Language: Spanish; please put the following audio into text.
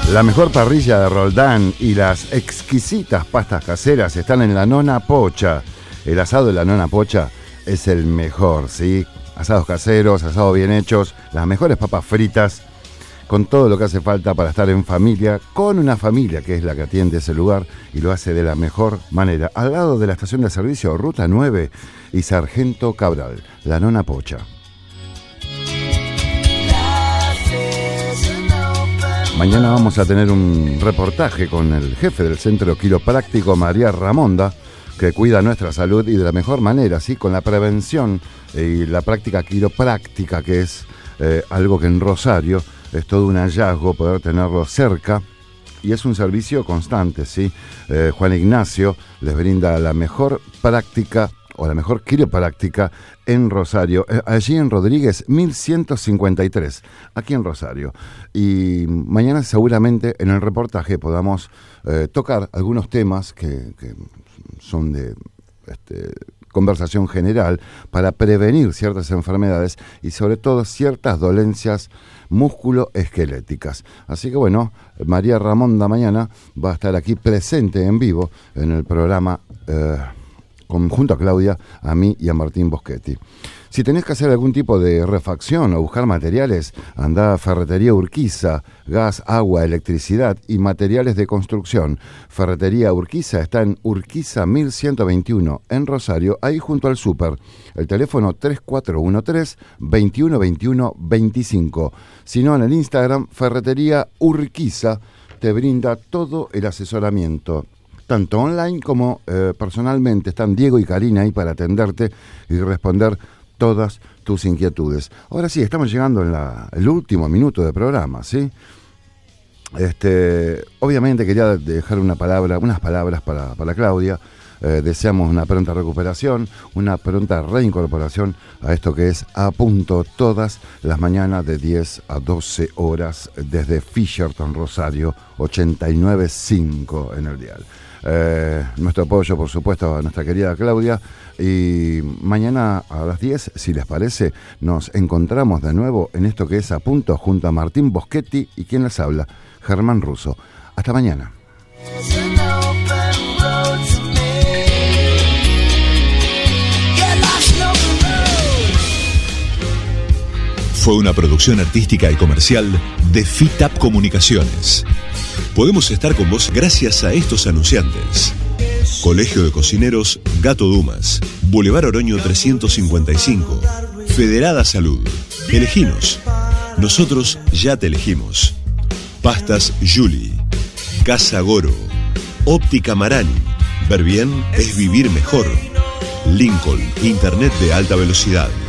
La mejor parrilla de Roldán y las exquisitas pastas caseras están en la Nona Pocha. El asado de la Nona Pocha es el mejor, ¿sí? Asados caseros, asados bien hechos, las mejores papas fritas, con todo lo que hace falta para estar en familia, con una familia que es la que atiende ese lugar y lo hace de la mejor manera. Al lado de la estación de servicio Ruta 9 y Sargento Cabral, la Nona Pocha. Mañana vamos a tener un reportaje con el jefe del Centro Quiropráctico, María Ramonda, que cuida nuestra salud y de la mejor manera, ¿sí? Con la prevención y la práctica quiropráctica, que es algo que en Rosario es todo un hallazgo poder tenerlo cerca y es un servicio constante, ¿sí? Juan Ignacio les brinda la mejor práctica o la mejor quiropráctica en Rosario, allí en Rodríguez 1153, aquí en Rosario. Y mañana seguramente en el reportaje podamos tocar algunos temas que son de conversación general para prevenir ciertas enfermedades y sobre todo ciertas dolencias músculo-esqueléticas. Así que bueno, María Ramonda mañana va a estar aquí presente en vivo en el programa junto a Claudia, a mí y a Martín Boschetti. Si tenés que hacer algún tipo de refacción o buscar materiales, andá a Ferretería Urquiza, gas, agua, electricidad y materiales de construcción. Ferretería Urquiza está en Urquiza 1121, en Rosario, ahí junto al súper. El teléfono 3413-2121-25. Si no, en el Instagram, Ferretería Urquiza te brinda todo el asesoramiento, tanto online como personalmente. Están Diego y Karina ahí para atenderte y responder todas tus inquietudes. Ahora sí, estamos llegando en el último minuto de programa, ¿sí? Obviamente quería dejar unas palabras para Claudia. Deseamos una pronta recuperación, una pronta reincorporación a esto que es A Punto todas las mañanas de 10 a 12 horas desde Fisherton, Rosario, 89.5 en el dial. Nuestro apoyo, por supuesto, a nuestra querida Claudia, y mañana a las 10, si les parece, nos encontramos de nuevo en esto que es A Punto junto a Martín Boschetti y quien les habla, Germán Russo. Hasta mañana. Fue una producción artística y comercial de FITAP Comunicaciones. Podemos estar con vos gracias a estos anunciantes: Colegio de Cocineros Gato Dumas, Boulevard Oroño 355, Federada Salud. Eleginos. Nosotros ya te elegimos. Pastas Julie, Casa Goro, Óptica Marani. Ver bien es vivir mejor. Lincoln, Internet de alta velocidad.